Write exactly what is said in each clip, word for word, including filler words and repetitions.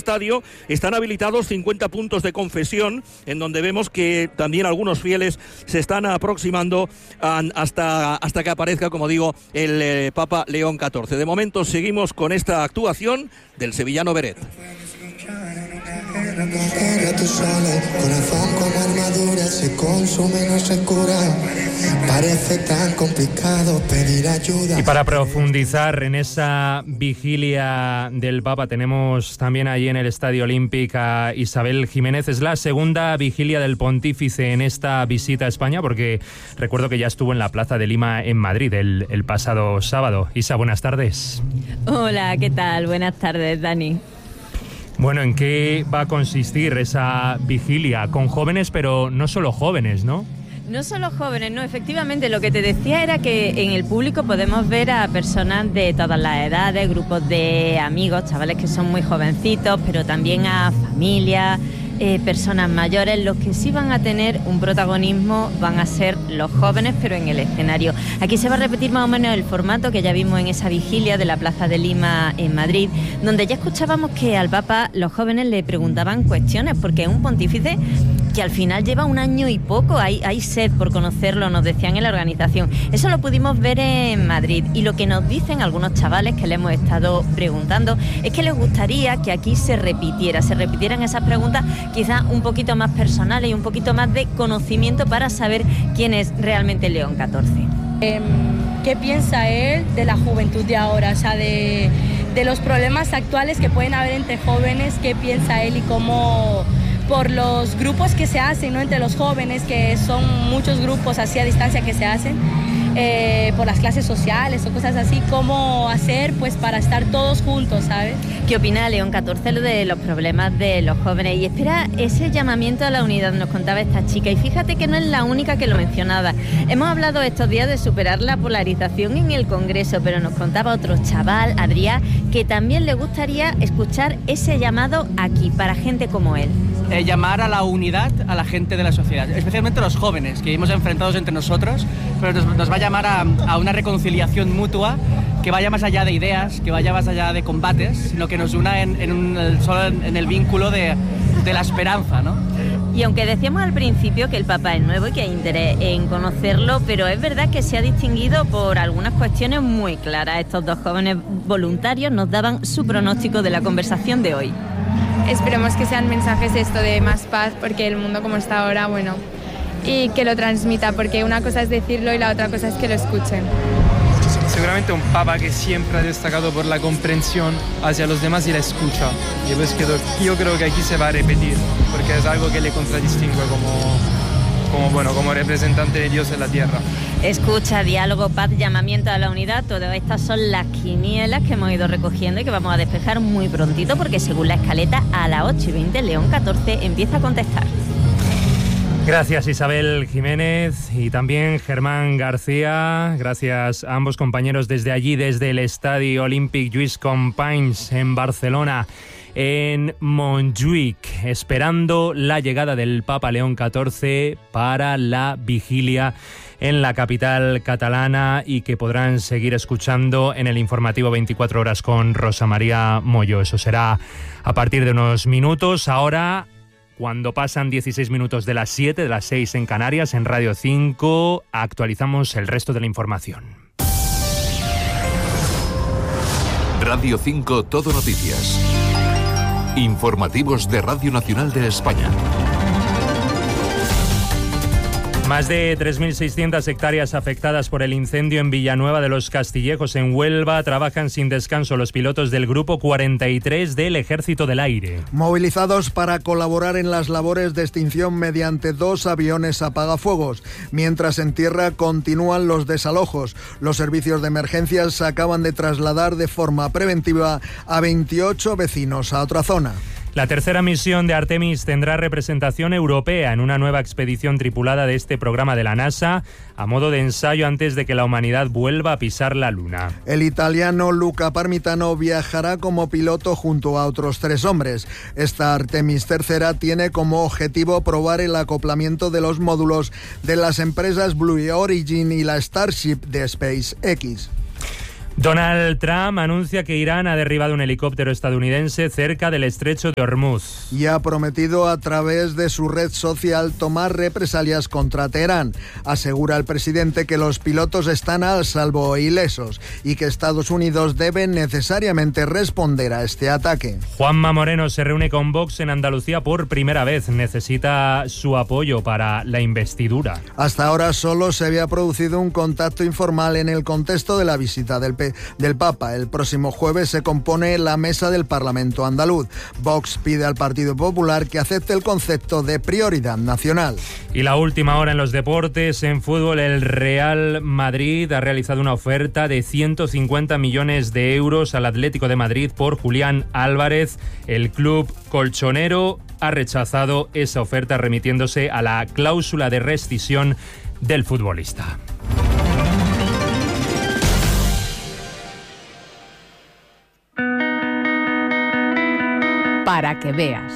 estadio están habilitados cincuenta puntos de confesión, en donde vemos que también algunos fieles se están aproximando a, hasta, hasta que aparezca, como digo, el eh, Papa León catorce. De momento seguimos con esta actuación del sevillano Beret. Tu sola, corazón como armadura, se consume, no se cura. Parece tan complicado pedir ayuda. Y para profundizar en esa vigilia del Papa, tenemos también allí en el Estadio Olímpico a Isabel Jiménez. Es la segunda vigilia del Pontífice en esta visita a España, porque recuerdo que ya estuvo en la Plaza de Lima en Madrid el, el pasado sábado. Isa, buenas tardes. Hola, ¿qué tal? Buenas tardes, Dani. Bueno, ¿en qué va a consistir esa vigilia? Con jóvenes, pero no solo jóvenes, ¿no? No solo jóvenes, no, efectivamente, lo que te decía era que en el público podemos ver a personas de todas las edades, grupos de amigos, chavales que son muy jovencitos, pero también a familias, eh, personas mayores. Los que sí van a tener un protagonismo van a ser los jóvenes, pero en el escenario. Aquí se va a repetir más o menos el formato que ya vimos en esa vigilia de la Plaza de Lima en Madrid, donde ya escuchábamos que al Papa los jóvenes le preguntaban cuestiones, porque es un pontífice que al final lleva un año y poco, hay, hay sed por conocerlo, nos decían en la organización. Eso lo pudimos ver en Madrid, y lo que nos dicen algunos chavales que le hemos estado preguntando es que les gustaría que aquí se repitiera, se repitieran esas preguntas quizás un poquito más personales y un poquito más de conocimiento para saber quién es realmente León catorce. Eh, ¿Qué piensa él de la juventud de ahora? O sea, de, de los problemas actuales que pueden haber entre jóvenes, ¿qué piensa él y cómo... por los grupos que se hacen, ¿no?, entre los jóvenes, que son muchos grupos así a distancia que se hacen, eh, por las clases sociales o cosas así, cómo hacer pues para estar todos juntos, ¿sabes? ¿Qué opina León catorce de los problemas de los jóvenes? Y espera ese llamamiento a la unidad, nos contaba esta chica, y fíjate que no es la única que lo mencionaba. Hemos hablado estos días de superar la polarización en el Congreso, pero nos contaba otro chaval, Adrián, que también le gustaría escuchar ese llamado aquí, para gente como él. Eh, llamar a la unidad a la gente de la sociedad, especialmente a los jóvenes, que hemos enfrentados entre nosotros, pero nos, nos va a llamar a, a una reconciliación mutua que vaya más allá de ideas, que vaya más allá de combates, sino que nos una en, en un, solo en, en el vínculo de, de la esperanza, ¿no? Y aunque decíamos al principio que el Papa es nuevo y que hay interés en conocerlo, pero es verdad que se ha distinguido por algunas cuestiones muy claras. Estos dos jóvenes voluntarios nos daban su pronóstico de la conversación de hoy. Esperemos que sean mensajes esto de más paz, porque el mundo como está ahora, bueno, y que lo transmita, porque una cosa es decirlo y la otra cosa es que lo escuchen. Seguramente un papa que siempre ha destacado por la comprensión hacia los demás y la escucha. Y pues que yo creo que aquí se va a repetir, porque es algo que le contradistingue como, como, bueno, como representante de Dios en la tierra. Escucha, diálogo, paz, llamamiento a la unidad, todas estas son las quinielas que hemos ido recogiendo y que vamos a despejar muy prontito, porque según la escaleta a las ocho y veinte León catorce empieza a contestar. Gracias Isabel Jiménez y también Germán García. Gracias a ambos compañeros desde allí, desde el Estadio Olímpic Lluís Companys en Barcelona, en Montjuïc, esperando la llegada del Papa León catorce para la vigilia en la capital catalana, y que podrán seguir escuchando en el informativo veinticuatro horas con Rosa María Moyo. Eso será a partir de unos minutos. Ahora, cuando pasan dieciséis minutos de las siete, de las seis en Canarias, en Radio cinco, actualizamos el resto de la información. Radio cinco Todo Noticias. Informativos de Radio Nacional de España. Más de tres mil seiscientas hectáreas afectadas por el incendio en Villanueva de los Castillejos, en Huelva. Trabajan sin descanso los pilotos del Grupo cuarenta y tres del Ejército del Aire. Movilizados para colaborar en las labores de extinción mediante dos aviones apagafuegos. Mientras en tierra continúan los desalojos. Los servicios de emergencias acaban de trasladar de forma preventiva a veintiocho vecinos a otra zona. La tercera misión de Artemis tendrá representación europea en una nueva expedición tripulada de este programa de la NASA, a modo de ensayo antes de que la humanidad vuelva a pisar la Luna. El italiano Luca Parmitano viajará como piloto junto a otros tres hombres. Esta Artemis tercera tiene como objetivo probar el acoplamiento de los módulos de las empresas Blue Origin y la Starship de SpaceX. Donald Trump anuncia que Irán ha derribado un helicóptero estadounidense cerca del estrecho de Hormuz. Y ha prometido a través de su red social tomar represalias contra Teherán. Asegura el presidente que los pilotos están a salvo e ilesos y que Estados Unidos debe necesariamente responder a este ataque. Juanma Moreno se reúne con Vox en Andalucía por primera vez. Necesita su apoyo para la investidura. Hasta ahora solo se había producido un contacto informal en el contexto de la visita del P del Papa. El próximo jueves se compone la mesa del Parlamento andaluz. Vox pide al Partido Popular que acepte el concepto de prioridad nacional. Y la última hora en los deportes. En fútbol, el Real Madrid ha realizado una oferta de ciento cincuenta millones de euros al Atlético de Madrid por Julián Álvarez. El club colchonero ha rechazado esa oferta, remitiéndose a la cláusula de rescisión del futbolista. Para que veas.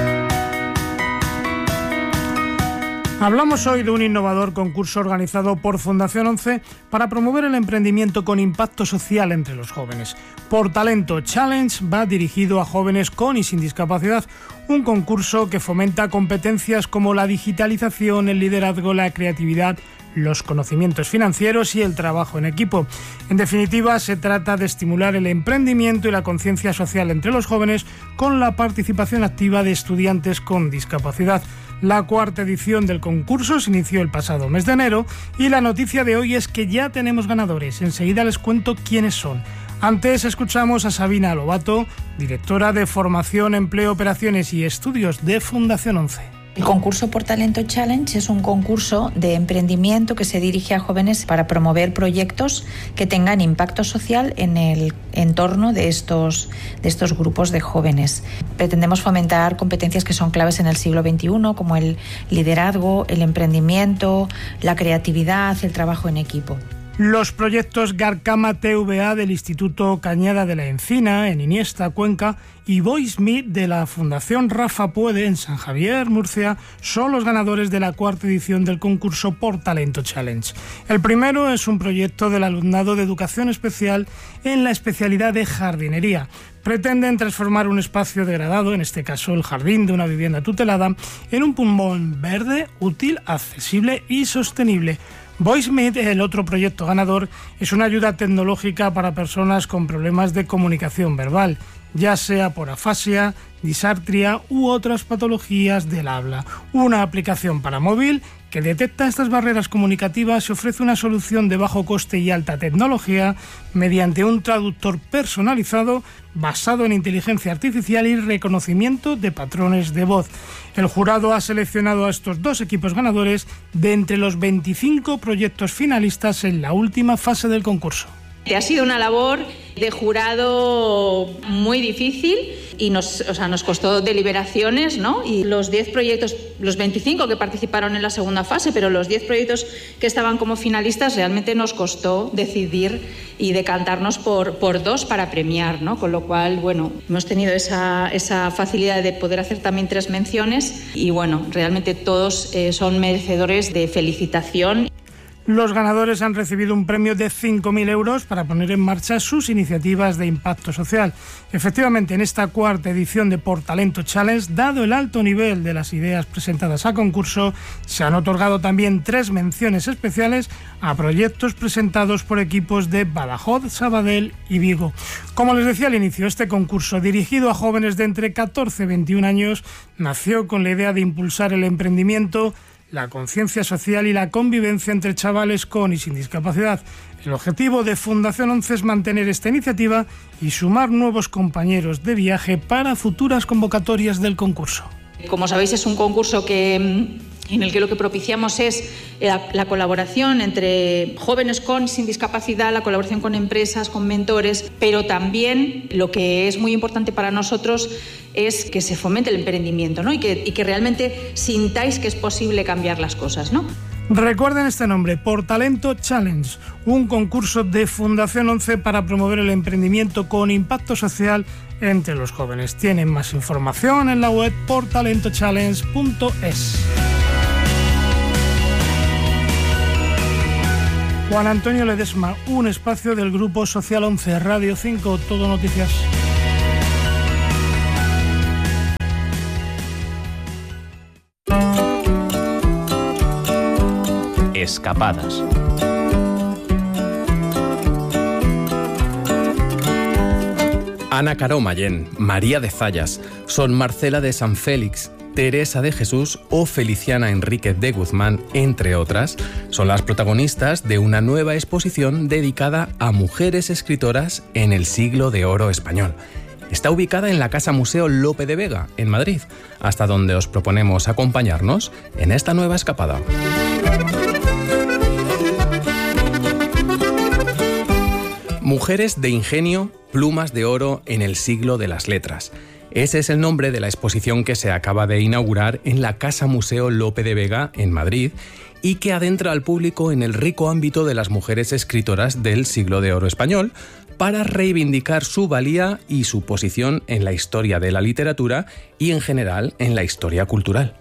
Hablamos hoy de un innovador concurso organizado por Fundación once para promover el emprendimiento con impacto social entre los jóvenes. Por Talento Challenge va dirigido a jóvenes con y sin discapacidad, un concurso que fomenta competencias como la digitalización, el liderazgo, la creatividad, los conocimientos financieros y el trabajo en equipo. En definitiva, se trata de estimular el emprendimiento y la conciencia social entre los jóvenes con la participación activa de estudiantes con discapacidad. La cuarta edición del concurso se inició el pasado mes de enero y la noticia de hoy es que ya tenemos ganadores. Enseguida les cuento quiénes son. Antes escuchamos a Sabina Lobato, directora de Formación, Empleo, Operaciones y Estudios de Fundación once. El concurso Por Talento Challenge es un concurso de emprendimiento que se dirige a jóvenes para promover proyectos que tengan impacto social en el entorno de estos, de estos grupos de jóvenes. Pretendemos fomentar competencias que son claves en el siglo veintiuno, como el liderazgo, el emprendimiento, la creatividad, el trabajo en equipo. Los proyectos Garcama T V A del Instituto Cañada de la Encina, en Iniesta, Cuenca, y Voice Meet de la Fundación Rafa Puede, en San Javier, Murcia, son los ganadores de la cuarta edición del concurso Por Talento Challenge. El primero es un proyecto del alumnado de Educación Especial en la especialidad de jardinería. Pretenden transformar un espacio degradado, en este caso el jardín de una vivienda tutelada, en un pulmón verde, útil, accesible y sostenible. VoiceMeet, el otro proyecto ganador, es una ayuda tecnológica para personas con problemas de comunicación verbal, ya sea por afasia, disartria u otras patologías del habla. Una aplicación para móvil que detecta estas barreras comunicativas y ofrece una solución de bajo coste y alta tecnología mediante un traductor personalizado basado en inteligencia artificial y reconocimiento de patrones de voz. El jurado ha seleccionado a estos dos equipos ganadores de entre los veinticinco proyectos finalistas en la última fase del concurso. Ha sido una labor de jurado muy difícil y nos, o sea, nos costó deliberaciones, ¿no? Y los diez proyectos, los veinticinco que participaron en la segunda fase, pero los diez proyectos que estaban como finalistas, realmente nos costó decidir y decantarnos por, por dos para premiar, ¿no? Con lo cual, bueno, hemos tenido esa, esa facilidad de poder hacer también tres menciones y, bueno, realmente todos eh, son merecedores de felicitación. Los ganadores han recibido un premio de cinco mil euros para poner en marcha sus iniciativas de impacto social. Efectivamente, en esta cuarta edición de Por Talento Challenge, dado el alto nivel de las ideas presentadas a concurso, se han otorgado también tres menciones especiales a proyectos presentados por equipos de Badajoz, Sabadell y Vigo. Como les decía al inicio, este concurso, dirigido a jóvenes de entre catorce y veintiún años, nació con la idea de impulsar el emprendimiento, la conciencia social y la convivencia entre chavales con y sin discapacidad. El objetivo de Fundación once es mantener esta iniciativa y sumar nuevos compañeros de viaje para futuras convocatorias del concurso. Como sabéis, es un concurso que, en el que lo que propiciamos es la, la colaboración entre jóvenes con y sin discapacidad, la colaboración con empresas, con mentores, pero también lo que es muy importante para nosotros es que se fomente el emprendimiento, ¿no? y, que, y que realmente sintáis que es posible cambiar las cosas, ¿no? Recuerden este nombre, Por Talento Challenge, un concurso de Fundación once para promover el emprendimiento con impacto social entre los jóvenes. Tienen más información en la web por talento challenge punto es. Juan Antonio Ledesma, un espacio del Grupo Social once, Radio cinco, Todo Noticias. Escapadas. Ana Caró Mayén, María de Zayas, Son Marcela de San Félix, Teresa de Jesús o Feliciana Enríquez de Guzmán, entre otras, son las protagonistas de una nueva exposición dedicada a mujeres escritoras en el siglo de oro español. Está ubicada en la Casa Museo Lope de Vega, en Madrid, hasta donde os proponemos acompañarnos en esta nueva escapada. Mujeres de ingenio, plumas de oro en el siglo de las letras. Ese es el nombre de la exposición que se acaba de inaugurar en la Casa Museo Lope de Vega, en Madrid, y que adentra al público en el rico ámbito de las mujeres escritoras del siglo de oro español, para reivindicar su valía y su posición en la historia de la literatura y, en general, en la historia cultural.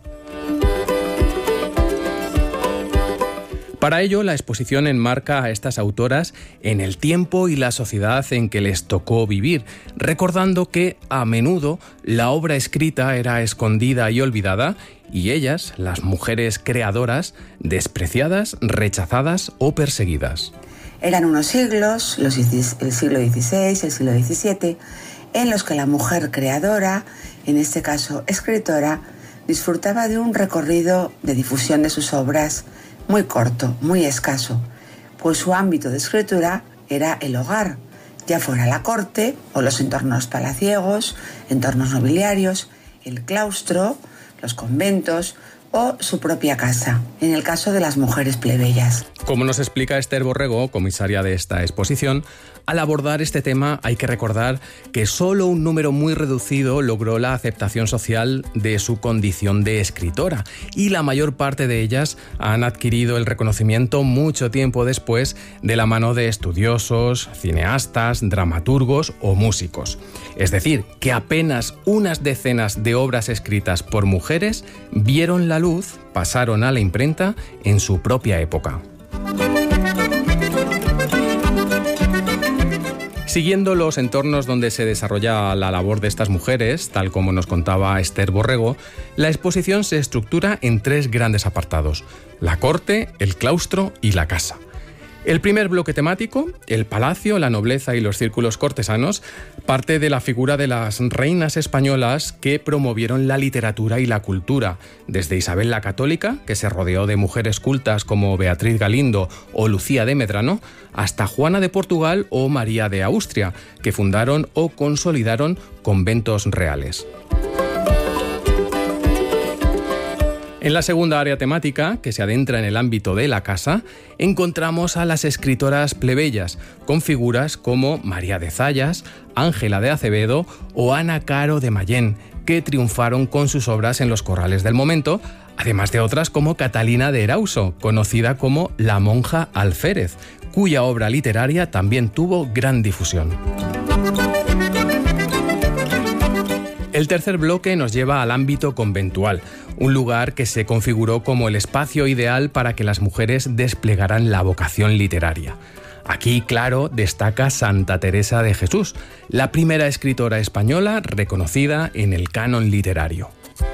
Para ello, la exposición enmarca a estas autoras en el tiempo y la sociedad en que les tocó vivir, recordando que, a menudo, la obra escrita era escondida y olvidada, y ellas, las mujeres creadoras, despreciadas, rechazadas o perseguidas. Eran unos siglos, los, el siglo dieciséis, el siglo diecisiete, en los que la mujer creadora, en este caso escritora, disfrutaba de un recorrido de difusión de sus obras muy corto, muy escaso, pues su ámbito de escritura era el hogar, ya fuera la corte o los entornos palaciegos, entornos nobiliarios, el claustro, los conventos o su propia casa, en el caso de las mujeres plebeyas. Como nos explica Esther Borrego, comisaria de esta exposición, al abordar este tema hay que recordar que solo un número muy reducido logró la aceptación social de su condición de escritora, y la mayor parte de ellas han adquirido el reconocimiento mucho tiempo después de la mano de estudiosos, cineastas, dramaturgos o músicos. Es decir, que apenas unas decenas de obras escritas por mujeres vieron la luz, pasaron a la imprenta en su propia época. Siguiendo los entornos donde se desarrolla la labor de estas mujeres, tal como nos contaba Esther Borrego, la exposición se estructura en tres grandes apartados: la corte, el claustro y la casa. El primer bloque temático, el palacio, la nobleza y los círculos cortesanos, parte de la figura de las reinas españolas que promovieron la literatura y la cultura, desde Isabel la Católica, que se rodeó de mujeres cultas como Beatriz Galindo o Lucía de Medrano, hasta Juana de Portugal o María de Austria, que fundaron o consolidaron conventos reales. En la segunda área temática, que se adentra en el ámbito de la casa, encontramos a las escritoras plebeyas, con figuras como María de Zayas, Ángela de Acevedo o Ana Caró de Mayén, que triunfaron con sus obras en los corrales del momento, además de otras como Catalina de Erauso, conocida como la monja alférez, cuya obra literaria también tuvo gran difusión. El tercer bloque nos lleva al ámbito conventual, un lugar que se configuró como el espacio ideal para que las mujeres desplegaran la vocación literaria. Aquí, claro, destaca Santa Teresa de Jesús, la primera escritora española reconocida en el canon literario.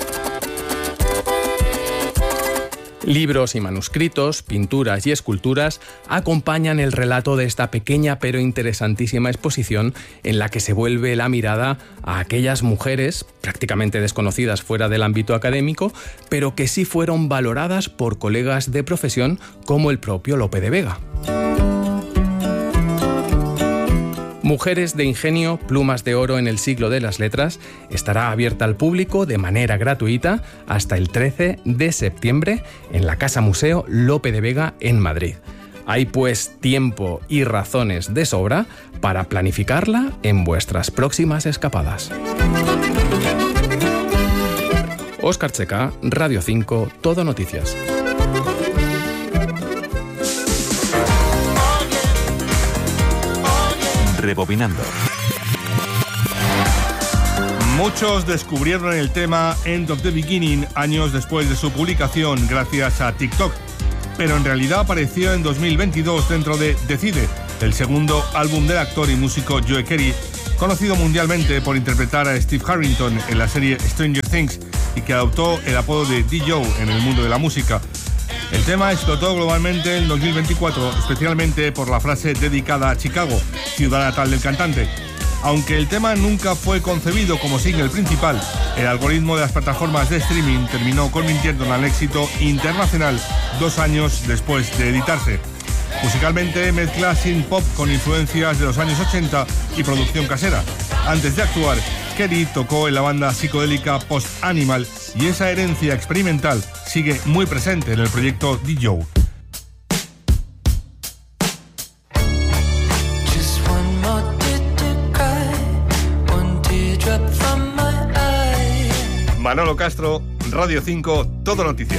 Libros y manuscritos, pinturas y esculturas acompañan el relato de esta pequeña pero interesantísima exposición en la que se vuelve la mirada a aquellas mujeres prácticamente desconocidas fuera del ámbito académico, pero que sí fueron valoradas por colegas de profesión como el propio Lope de Vega. Mujeres de ingenio, plumas de oro en el siglo de las letras estará abierta al público de manera gratuita hasta el trece de septiembre en la Casa Museo Lope de Vega en Madrid. Hay pues tiempo y razones de sobra para planificarla en vuestras próximas escapadas. Óscar Checa, Radio cinco, Todo Noticias. Rebobinando. Muchos descubrieron el tema End of the Beginning años después de su publicación gracias a TikTok. pero en realidad apareció en dos mil veintidós dentro de Decide, el segundo álbum del actor y músico Joe Kerry, conocido mundialmente por interpretar a Steve Harrington en la serie Stranger Things y que adoptó el apodo de D-Joe en el mundo de la música. El tema explotó globalmente en dos mil veinticuatro, especialmente por la frase dedicada a Chicago, ciudad natal del cantante. Aunque el tema nunca fue concebido como single principal, el algoritmo de las plataformas de streaming terminó convirtiéndolo en éxito internacional dos años después de editarse. Musicalmente mezcla synth pop con influencias de los años ochenta y producción casera. Antes de actuar, Kerry tocó en la banda psicodélica Post Animal y esa herencia experimental sigue muy presente en el proyecto D-Joe. Manolo Castro, Radio cinco, Todo Noticias.